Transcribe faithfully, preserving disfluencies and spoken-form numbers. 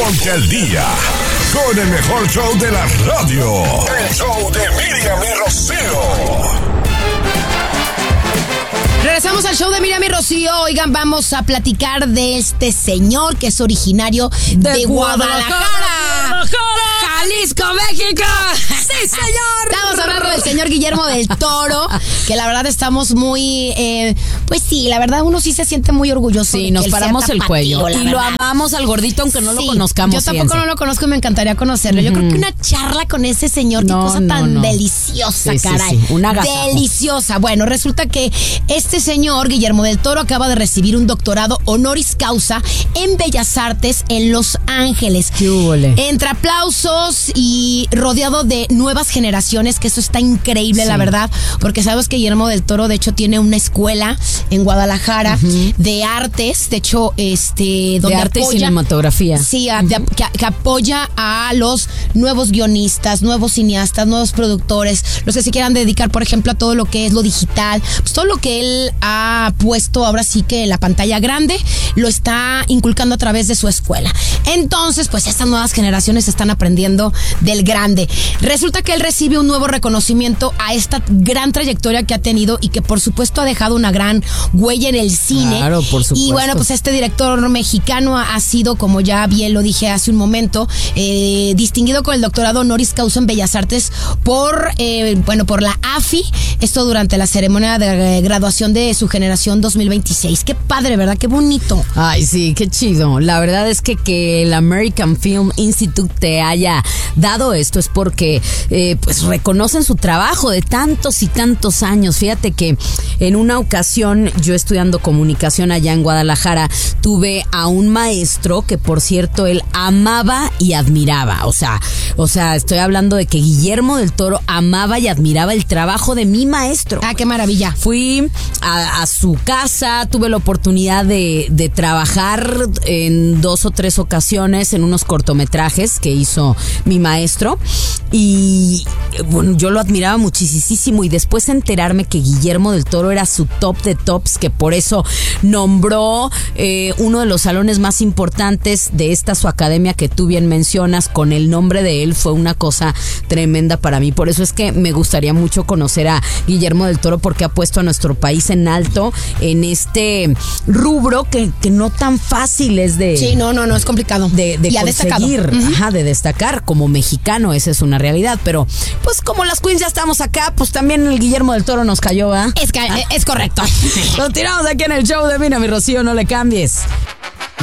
arranca el día con el mejor show de la radio. El show de Miriam y Rocío. Regresamos al show de Miriam y Rocío. Oigan, vamos a platicar de este señor que es originario de, de Guadalajara, Guadalajara, Jalisco, México. ¡Sí, señor! Estamos hablando del señor Guillermo del Toro, que la verdad estamos muy... Eh, pues sí, la verdad uno sí se siente muy orgulloso. Sí, nos paramos el cuello. Y lo amamos al gordito, aunque no sí, lo conozcamos. Yo tampoco fíjense. no lo conozco y me encantaría conocerlo. Uh-huh. Yo creo que una charla con ese señor, qué no, cosa tan no, no. deliciosa, sí, caray. Sí, sí. Una agasajo. Deliciosa. Bueno, resulta que este señor, Guillermo del Toro, acaba de recibir un doctorado honoris causa en Bellas Artes en Los Ángeles. ¡Qué húbole! Entre aplausos y rodeado de nuevas generaciones, que eso está increíble, sí. la verdad, porque sabes que Guillermo del Toro, de hecho, tiene una escuela en Guadalajara uh-huh. de artes, de hecho, este, donde de arte apoya, y cinematografía. Sí, a, uh-huh. de, que, que apoya a los nuevos guionistas, nuevos cineastas, nuevos productores, los que se quieran dedicar, por ejemplo, a todo lo que es lo digital, pues todo lo que él ha puesto ahora sí que la pantalla grande lo está inculcando a través de su escuela. Entonces, pues estas nuevas generaciones están aprendiendo del grande. Resulta que él recibe un nuevo reconocimiento a esta gran trayectoria que ha tenido y que por supuesto ha dejado una gran huella en el cine. Claro, por supuesto. Y bueno, pues este director mexicano ha sido, como ya bien lo dije hace un momento, eh, distinguido con el doctorado honoris causa en Bellas Artes por, eh, bueno, por la A F I, esto durante la ceremonia de graduación de su generación dos mil veintiséis. Qué padre, ¿verdad? Qué bonito. Ay, sí, qué chido. La verdad es que que el American Film Institute te haya dado esto es porque eh, pues reconocen su trabajo de tantos y tantos años. Fíjate que en una ocasión, yo estudiando comunicación allá en Guadalajara, tuve a un maestro que, por cierto, él amaba y admiraba. O sea, o sea, estoy hablando de que Guillermo del Toro amaba y admiraba el trabajo de mi maestro. Ah, qué maravilla. Fui a, a su casa, tuve la oportunidad de, de trabajar en dos o tres ocasiones en unos cortometrajes que hizo mi maestro y bueno, yo lo admiraba muchísimo y después enterarme que Guillermo del Toro era su top de tops, que por eso nombró eh, uno de los salones más importantes de esta su academia que tú bien mencionas con el nombre de él, fue una cosa tremenda para mí. Por eso es que me gustaría mucho conocer a Guillermo del Toro, porque ha puesto a nuestro país en alto en este rubro que, que no tan fácil es de... Sí, no, no, no, es complicado. De, de conseguir, uh-huh. ajá, de destacar como mexicano, esa es una realidad, pero pues como las queens ya estamos acá, pues también el Guillermo del Toro nos cayó, ¿eh? Es, ca- ¿Ah? es correcto. Nos tiramos aquí en el show de Miriam y Rocío, no le cambies.